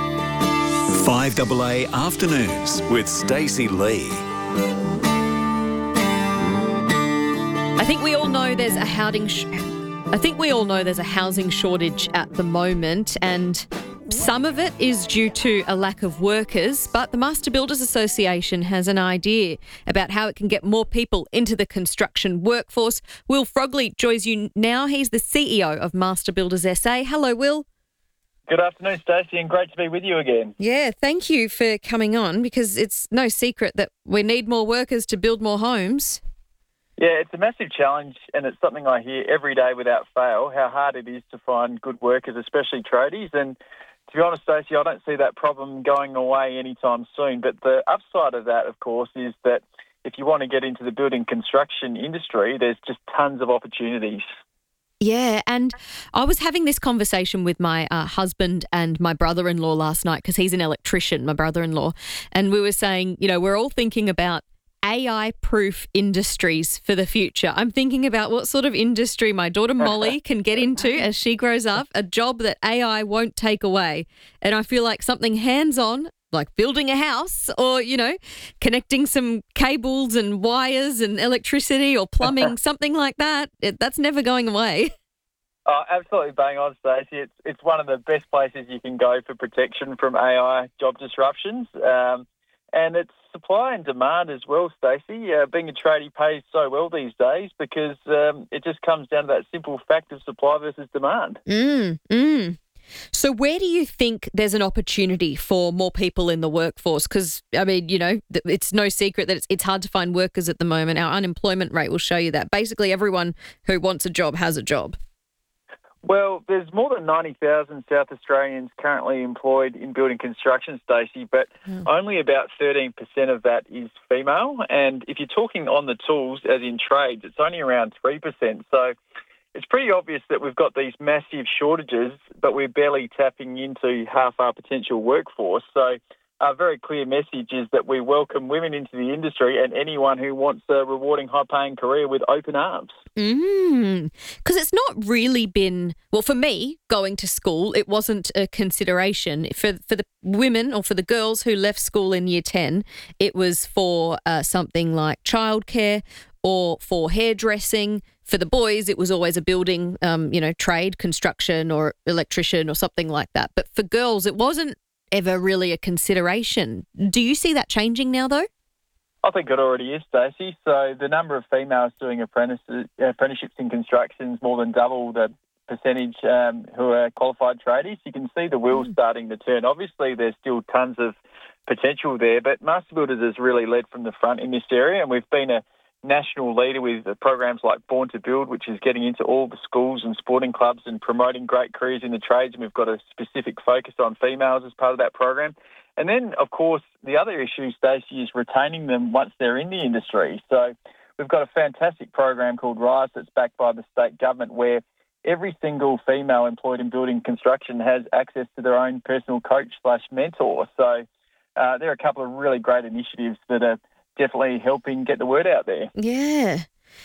five A A Afternoons with Stacey Lee. I think we all know there's a housing sh- I think we all know there's a housing shortage at the moment, and some of it is due to a lack of workers, but the Master Builders Association has an idea about how it can get more people into the construction workforce. Will Frogley joins you now. He's the C E O of Master Builders S A. Hello, Will. Good afternoon, Stacey, and great to be with you again. Yeah, thank you for coming on, because it's no secret that we need more workers to build more homes. Yeah, it's a massive challenge, and it's something I hear every day without fail, how hard it is to find good workers, especially tradies. And to be honest, Stacey, I don't see that problem going away anytime soon. But the upside of that, of course, is that if you want to get into the building construction industry, there's just tons of opportunities. Yeah, and I was having this conversation with my uh, husband and my brother-in-law last night, because he's an electrician, my brother-in-law, and we were saying, you know, we're all thinking about A I-proof industries for the future. I'm thinking about what sort of industry my daughter Molly can get into as she grows up, a job that A I won't take away. And I feel like something hands-on like building a house or, you know, connecting some cables and wires and electricity or plumbing, something like that. It, that's never going away. Oh, absolutely bang on, Stacey. It's it's one of the best places you can go for protection from A I job disruptions. Um, and it's supply and demand as well, Stacey. Uh, being a tradie pays so well these days because um, it just comes down to that simple fact of supply versus demand. Mm, mm. So where do you think there's an opportunity for more people in the workforce? Because, I mean, you know, it's no secret that it's, it's hard to find workers at the moment. Our unemployment rate will show you that. Basically, everyone who wants a job has a job. Well, there's more than ninety thousand South Australians currently employed in building construction, Stacey, but mm. only about thirteen percent of that is female. And if you're talking on the tools, as in trades, it's only around three percent. So it's pretty obvious that we've got these massive shortages, but we're barely tapping into half our potential workforce. So our very clear message is that we welcome women into the industry and anyone who wants a rewarding, high-paying career with open arms. Mm. Because it's not really been, well, for me, going to school, it wasn't a consideration. For for the women or for the girls who left school in year ten, it was for uh, something like childcare or for hairdressing. For the boys, it was always a building, um, you know, trade, construction or electrician or something like that. But for girls, it wasn't ever really a consideration. Do you see that changing now, though? I think it already is, Stacey. So the number of females doing apprentices, apprenticeships in construction is more than double the percentage um, who are qualified tradies. You can see the wheels starting to turn. Obviously, there's still tons of potential there, but Master Builders has really led from the front in this area, and we've been a national leader with programs like Born to Build, which is getting into all the schools and sporting clubs and promoting great careers in the trades. And we've got a specific focus on females as part of that program. And then, of course, the other issue, Stacey, is retaining them once they're in the industry. So we've got a fantastic program called RISE that's backed by the state government where every single female employed in building construction has access to their own personal coach slash mentor. So uh, there are a couple of really great initiatives that are definitely helping get the word out there. Yeah.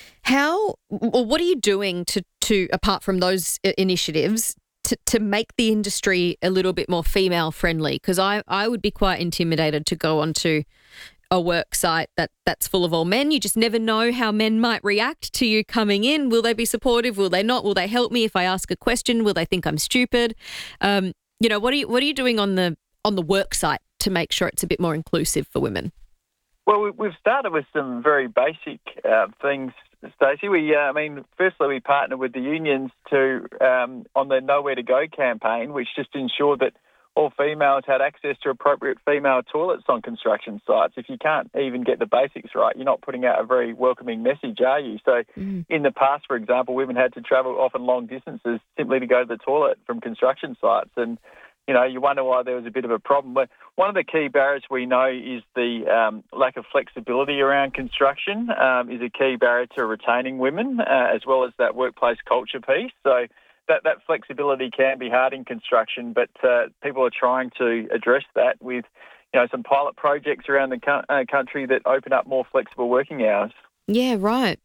How, or what are you doing to, to apart from those initiatives, to, to make the industry a little bit more female friendly? Because I, I would be quite intimidated to go onto a work site that, that's full of all men. You just never know how men might react to you coming in. Will they be supportive? Will they not? Will they help me if I ask a question? Will they think I'm stupid? Um, you know, what are you, what are you doing on the on the work site to make sure it's a bit more inclusive for women? Well, we've started with some very basic uh, things, Stacey. We, uh, I mean, firstly, we partnered with the unions to um, on the Nowhere to Go campaign, which just ensured that all females had access to appropriate female toilets on construction sites. If you can't even get the basics right, you're not putting out a very welcoming message, are you? So mm. in the past, for example, women had to travel often long distances simply to go to the toilet from construction sites. And you know, you wonder why there was a bit of a problem. But one of the key barriers we know is the um, lack of flexibility around construction um, is a key barrier to retaining women, uh, as well as that workplace culture piece. So that, that flexibility can be hard in construction, but uh, people are trying to address that with, you know, some pilot projects around the co- uh, country that open up more flexible working hours. Yeah, right.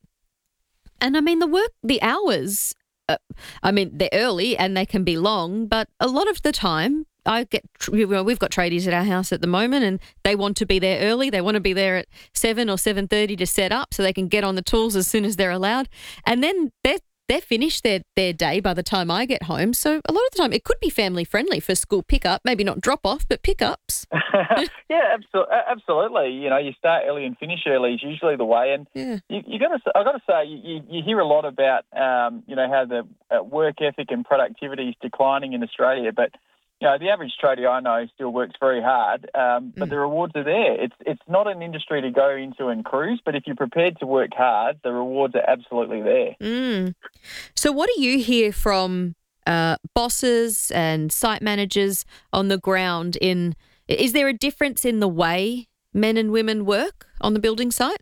And I mean, the work, the hours, Uh, I mean, they're early and they can be long, but a lot of the time I get, well, we've got tradies at our house at the moment and they want to be there early. They want to be there at seven or seven thirty to set up so they can get on the tools as soon as they're allowed. And then they're, they're finished their, their day by the time I get home. So a lot of the time it could be family friendly for school pickup, maybe not drop off, but pickups. Yeah, absolutely. Absolutely. You know, you start early and finish early is usually the way. And yeah. you, you got to, I got to say, you, you hear a lot about, um, you know, how the uh, work ethic and productivity is declining in Australia, but you know, the average tradie I know still works very hard, um, but mm. the rewards are there. It's it's not an industry to go into and cruise, but if you're prepared to work hard, the rewards are absolutely there. Mm. So what do you hear from uh, bosses and site managers on the ground? In Is there a difference in the way men and women work on the building site?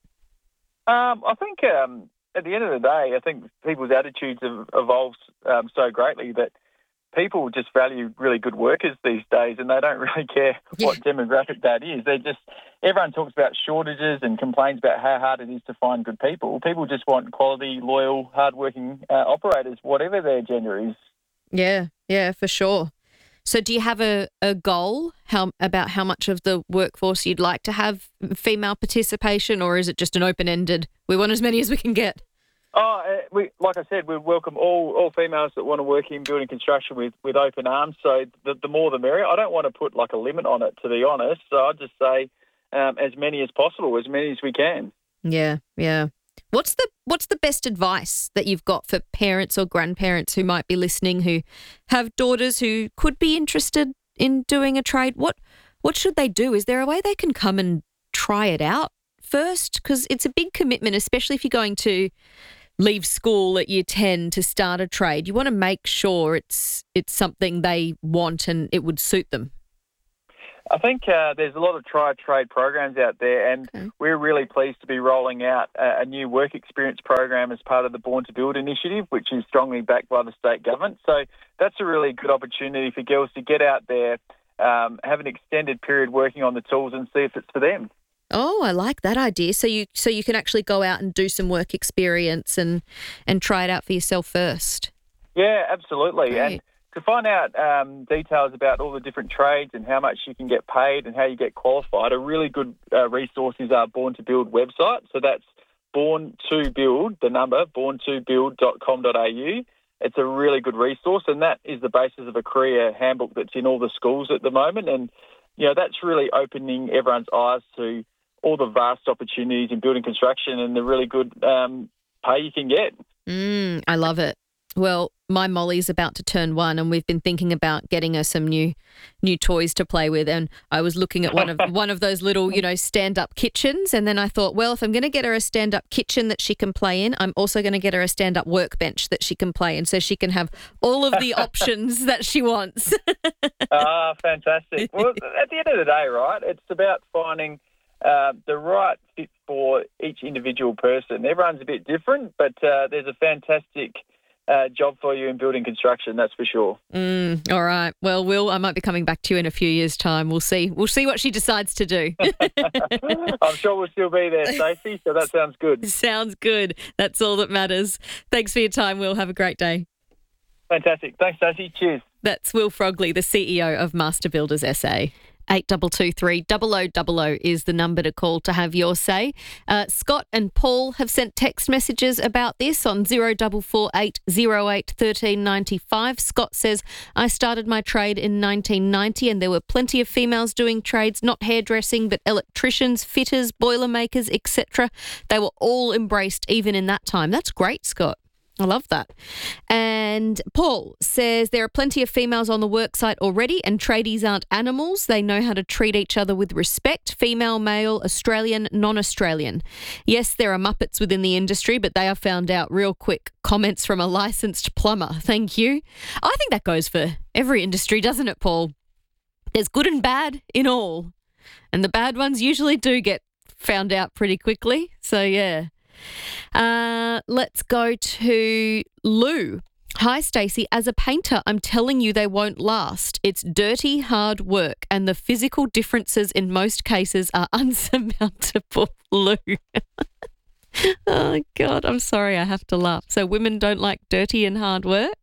Um, I think um, at the end of the day, I think people's attitudes have evolved um, so greatly that people just value really good workers these days, and they don't really care what yeah. demographic that is. They just everyone talks about shortages and complains about how hard it is to find good people. People just want quality, loyal, hardworking uh, operators, whatever their gender is. Yeah, yeah, for sure. So do you have a, a goal how about how much of the workforce you'd like to have female participation, or is it just an open-ended, we want as many as we can get? Oh, uh, we, like I said, we welcome all, all females that want to work in building construction with, with open arms. So the, the more the merrier. I don't want to put like a limit on it, to be honest. So I'd just say um, as many as possible, as many as we can. Yeah, yeah. What's the what's the best advice that you've got for parents or grandparents who might be listening who have daughters who could be interested in doing a trade? What what should they do? Is there a way they can come and try it out first? Because it's a big commitment, especially if you're going to leave school at year ten to start a trade. You want to make sure it's it's something they want and it would suit them. I think uh, there's a lot of try-trade programs out there, and okay. we're really pleased to be rolling out a, a new work experience program as part of the Born to Build initiative, which is strongly backed by the state government. So that's a really good opportunity for girls to get out there, um, have an extended period working on the tools and see if it's for them. Oh, I like that idea. So you so you can actually go out and do some work experience and, and try it out for yourself first. Yeah, absolutely. Great. And to find out um, details about all the different trades and how much you can get paid and how you get qualified, a really good uh, resource is our Born to Build website. So that's Born to Build, the number, born to build dot com dot a u. It's a really good resource, and that is the basis of a career handbook that's in all the schools at the moment. And, you know, that's really opening everyone's eyes to all the vast opportunities in building construction and the really good um, pay you can get. Mm, I love it. Well, my Molly's about to turn one, and we've been thinking about getting her some new new toys to play with. And I was looking at one of one of those little, you know, stand-up kitchens, and then I thought, well, if I'm going to get her a stand-up kitchen that she can play in, I'm also going to get her a stand-up workbench that she can play in, so she can have all of the options that she wants. Ah, fantastic. Well, at the end of the day, right, it's about finding uh, the right fit for each individual person. Everyone's a bit different, but uh, there's a fantastic Uh, job for you in building construction, that's for sure. Mm, all right. Well, Will, I might be coming back to you in a few years' time. We'll see. We'll see what she decides to do. I'm sure we'll still be there, Stacey, so that sounds good. Sounds good. That's all that matters. Thanks for your time, Will. Have a great day. Fantastic. Thanks, Stacey. Cheers. That's Will Frogley, the C E O of Master Builders S A. eight two two three, zero zero zero zero is the number to call to have your say. Uh, Scott and Paul have sent text messages about this on zero four four eight zero eight one three nine five. Scott says, I started my trade in nineteen ninety and there were plenty of females doing trades, not hairdressing, but electricians, fitters, boilermakers, et cetera. They were all embraced even in that time. That's great, Scott. I love that. And Paul says there are plenty of females on the worksite already, and tradies aren't animals. They know how to treat each other with respect. Female, male, Australian, non-Australian. Yes, there are muppets within the industry, but they are found out real quick. Comments from a licensed plumber. Thank you. I think that goes for every industry, doesn't it, Paul? There's good and bad in all. And the bad ones usually do get found out pretty quickly. So, yeah. Uh, let's go to Lou. Hi, Stacey. As a painter, I'm telling you they won't last. It's dirty, hard work, and the physical differences in most cases are unsurmountable, Lou. Oh, God, I'm sorry I have to laugh. So women don't like dirty and hard work?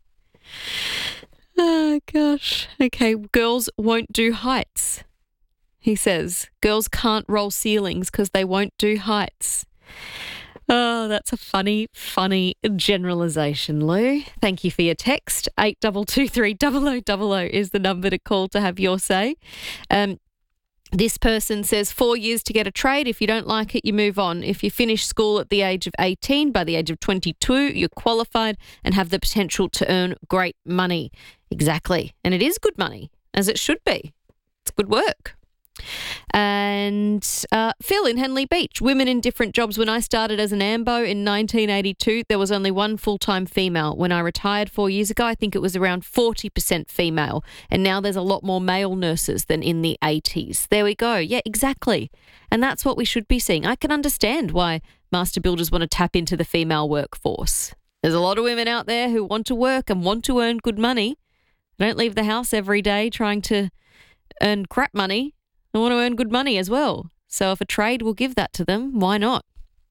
Oh, gosh. Okay, girls won't do heights. He says, girls can't roll ceilings because they won't do heights. Oh, that's a funny, funny generalisation, Lou. Thank you for your text. eight two two three, zero zero zero zero is the number to call to have your say. Um, this person says four years to get a trade. If you don't like it, you move on. If you finish school at the age of eighteen, by the age of twenty-two, you're qualified and have the potential to earn great money. Exactly. And it is good money, as it should be. It's good work. And uh, Phil in Henley Beach, women in different jobs. When I started as an AMBO in nineteen eighty-two, there was only one full-time female. When I retired four years ago, I think it was around forty percent female. And now there's a lot more male nurses than in the eighties. There we go. Yeah, exactly. And that's what we should be seeing. I can understand why master builders want to tap into the female workforce. There's a lot of women out there who want to work and want to earn good money. They don't leave the house every day trying to earn crap money. They want to earn good money as well. So if a trade will give that to them, why not?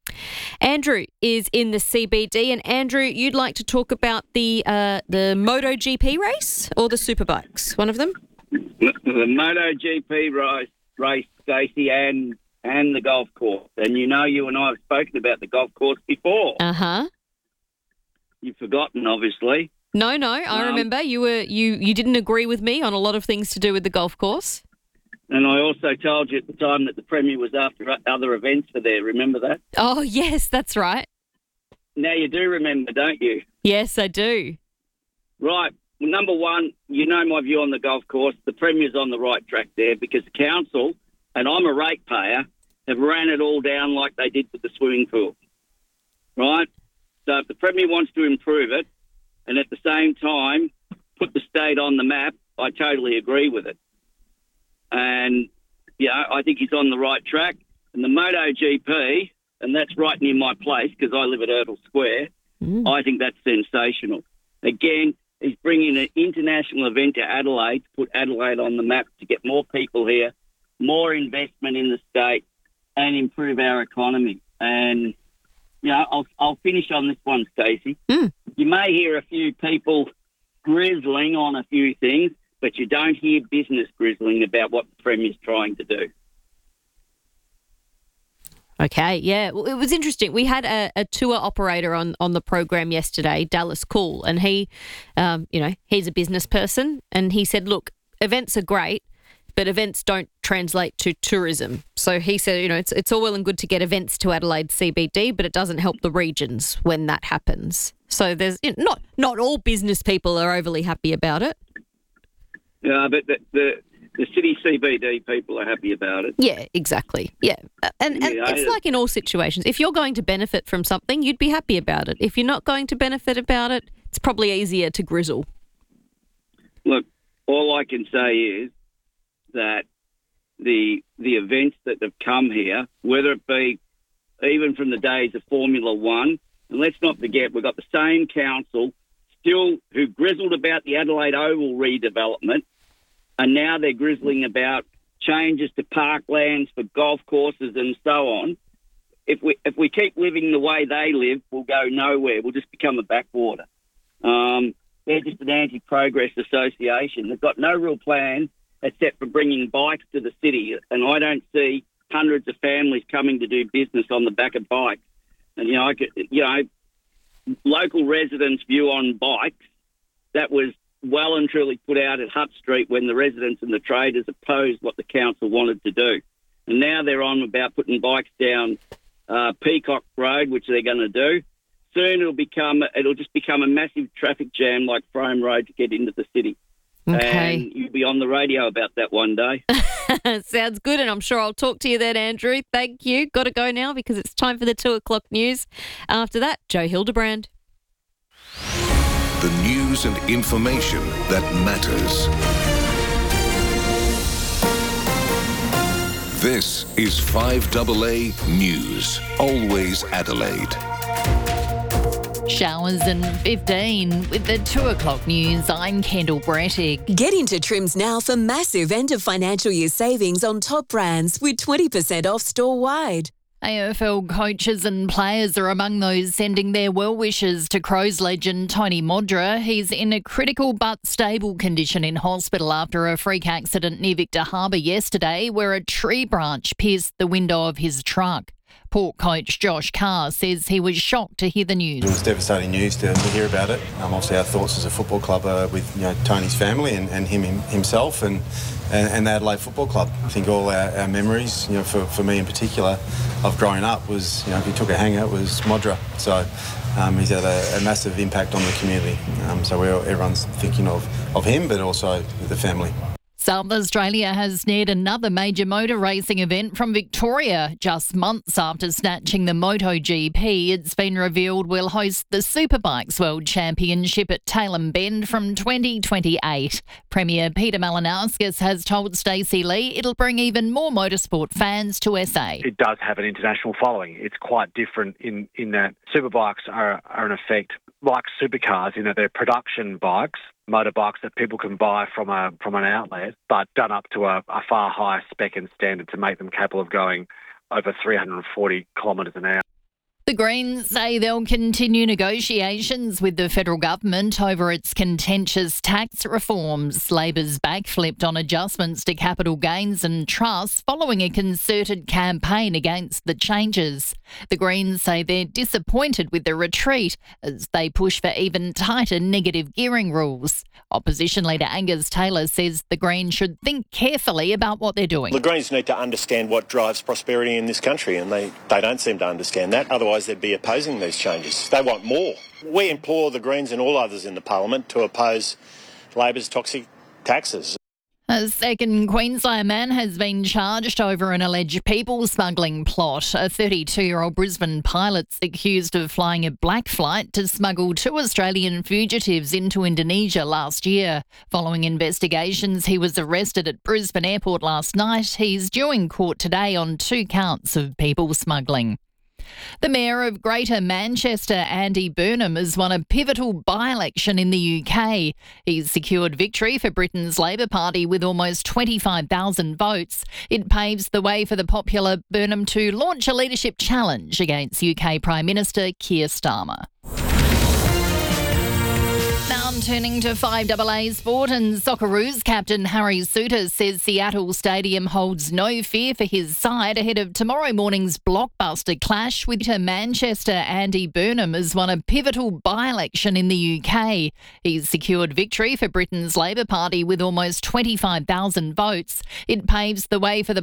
Andrew is in the C B D, and Andrew, you'd like to talk about the uh, the MotoGP race or the Superbikes? One of them. The, the MotoGP race, race, Stacey, and and the golf course. And you know, you and I have spoken about the golf course before. Uh huh. You've forgotten, obviously. No, no, I um, remember you were you you didn't agree with me on a lot of things to do with the golf course. And I also told you at the time that the Premier was after other events for there. Remember that? Oh, yes, that's right. Now you do remember, don't you? Yes, I do. Right. Well, number one, you know my view on the golf course. The Premier's on the right track there because the council, and I'm a ratepayer, have ran it all down like they did with the swimming pool. Right? So if the Premier wants to improve it and at the same time put the state on the map, I totally agree with it. And, yeah, I think he's on the right track. And the MotoGP, and that's right near my place because I live at Erdl Square, mm. I think that's sensational. Again, he's bringing an international event to Adelaide to put Adelaide on the map to get more people here, more investment in the state, and improve our economy. And, you know, I'll, I'll finish on this one, Stacey. Mm. You may hear a few people grizzling on a few things, but you don't hear business grizzling about what the Premier's trying to do. Okay, yeah. Well, it was interesting. We had a, a tour operator on, on the program yesterday, Dallas Cool, and he, um, you know, he's a business person, and he said, look, events are great, but events don't translate to tourism. So he said, you know, it's it's all well and good to get events to Adelaide C B D, but it doesn't help the regions when that happens. So there's you know, not not all business people are overly happy about it. Yeah, but the, the the city C B D people are happy about it. Yeah, exactly. Yeah, and, and Yeah, it's I- like in all situations. If you're going to benefit from something, you'd be happy about it. If you're not going to benefit about it, it's probably easier to grizzle. Look, all I can say is that the the events that have come here, whether it be even from the days of Formula One, and let's not forget we've got the same council still who grizzled about the Adelaide Oval redevelopment, and now they're grizzling about changes to parklands for golf courses and so on. If we if we keep living the way they live, we'll go nowhere. We'll just become a backwater. Um, they're just an anti-progress association. They've got no real plan except for bringing bikes to the city, and I don't see hundreds of families coming to do business on the back of bikes. And you know, I could, you know, local residents' view on bikes, that was well and truly put out at Hutt Street when the residents and the traders opposed what the council wanted to do. And now they're on about putting bikes down uh, Peacock Road, which they're going to do. Soon it'll become, it'll just become a massive traffic jam like Frome Road to get into the city. Okay. And you'll be on the radio about that one day. Sounds good, and I'm sure I'll talk to you then, Andrew. Thank you. Got to go now because it's time for the two o'clock news. After that, Joe Hildebrand. The news and information that matters. This is five A A News. Always Adelaide. Showers and fifteen with the two o'clock news. I'm Kendall Brettig. Get into Trims now for massive end of financial year savings on top brands with twenty percent off store-wide. A F L coaches and players are among those sending their well wishes to Crows legend Tony Modra. He's in a critical but stable condition in hospital after a freak accident near Victor Harbour yesterday where a tree branch pierced the window of his truck. Port coach Josh Carr says he was shocked to hear the news. It was devastating news to, to hear about it. Um, obviously, our thoughts as a football club are with you know Tony's family and, and him himself and, and and the Adelaide Football Club. I think all our, our memories, you know, for, for me in particular, of growing up was, you know, if he took a hanger, it was Modra. So um, he's had a, a massive impact on the community. Um, so we're, everyone's thinking of, of him, but also the family. South Australia has snared another major motor racing event from Victoria. Just months after snatching the MotoGP, it's been revealed we'll host the Superbikes World Championship at Tailem Bend from twenty twenty-eight. Premier Peter Malinowskis has told Stacey Lee it'll bring even more motorsport fans to S A. It does have an international following. It's quite different in, in that Superbikes are, are in effect like supercars in that they're production bikes, motorbikes that people can buy from a from an outlet, but done up to a, a far higher spec and standard to make them capable of going over three hundred forty kilometres an hour. The Greens say they'll continue negotiations with the federal government over its contentious tax reforms. Labor's backflipped on adjustments to capital gains and trusts following a concerted campaign against the changes. The Greens say they're disappointed with the retreat as they push for even tighter negative gearing rules. Opposition leader Angus Taylor says the Greens should think carefully about what they're doing. The Greens need to understand what drives prosperity in this country, and they, they don't seem to understand that. Otherwise, they'd be opposing these changes. They want more. We implore the Greens and all others in the parliament to oppose Labor's toxic taxes. A second Queensland man has been charged over an alleged people smuggling plot. A thirty-two-year-old Brisbane pilot's accused of flying a black flight to smuggle two Australian fugitives into Indonesia last year. Following investigations, he was arrested at Brisbane Airport last night. He's due in court today on two counts of people smuggling. The Mayor of Greater Manchester, Andy Burnham, has won a pivotal by-election in the U K. He's secured victory for Britain's Labor Party with almost twenty-five thousand votes. It paves the way for the popular Burnham to launch a leadership challenge against U K Prime Minister Keir Starmer. Now I'm turning to five A A Sport, and Socceroos captain Harry Souttar says Seattle Stadium holds no fear for his side ahead of tomorrow morning's blockbuster clash with Manchester. Andy Burnham has won a pivotal by-election in the U K. He's secured victory for Britain's Labor Party with almost twenty-five thousand votes. It paves the way for the